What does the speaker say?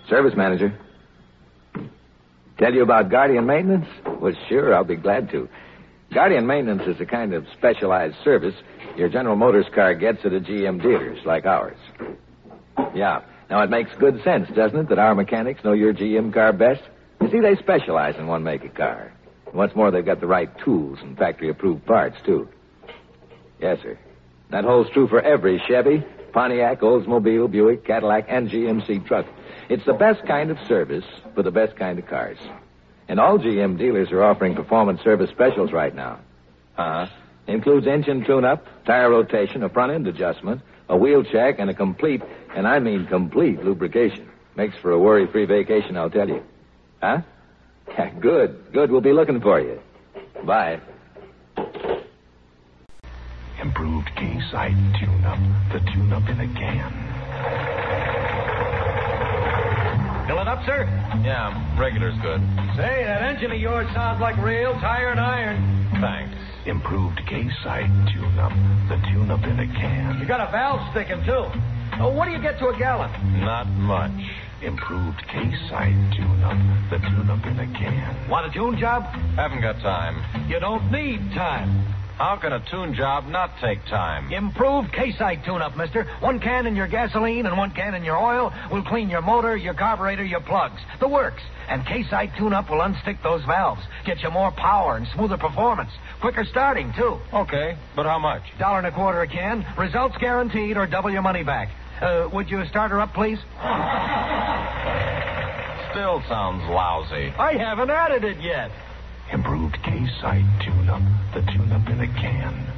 Service manager. Tell you about Guardian Maintenance? Well, sure, I'll be glad to. Guardian Maintenance is a kind of specialized service your General Motors car gets at a GM dealers like ours. Yeah. Now, it makes good sense, doesn't it, that our mechanics know your GM car best? You see, they specialize in one make of car. And what's more, they've got the right tools and factory-approved parts, too. Yes, sir. That holds true for every Chevy, Pontiac, Oldsmobile, Buick, Cadillac, and GMC truck. It's the best kind of service for the best kind of cars. And all GM dealers are offering performance service specials right now. Includes engine tune-up, tire rotation, a front-end adjustment, a wheel check, and a complete, and I mean complete, lubrication. Makes for a worry-free vacation, I'll tell you. Huh? Yeah, good. We'll be looking for you. Bye. Improved K-Site tune-up. The tune-up in a can. Fill it up, sir? Yeah, regular's good. Say, that engine of yours sounds like real tired iron. Thanks. Improved K-Site tune-up. The tune-up in a can. You got a valve sticking, too. Oh, what do you get to a gallon? Not much. Improved K-Site tune-up. The tune-up in a can. Want a tune job? Haven't got time. You don't need time. How can a tune job not take time? Improved K-Site tune-up, mister. 1 can in your gasoline and 1 can in your oil will clean your motor, your carburetor, your plugs. The works. And K-Site tune-up will unstick those valves. Get you more power and smoother performance. Quicker starting, too. Okay, but how much? $1.25 a can. Results guaranteed or double your money back. Would you start her up, please? Still sounds lousy. I haven't added it yet. Improved K-Site tune-up. The tune-up in a can.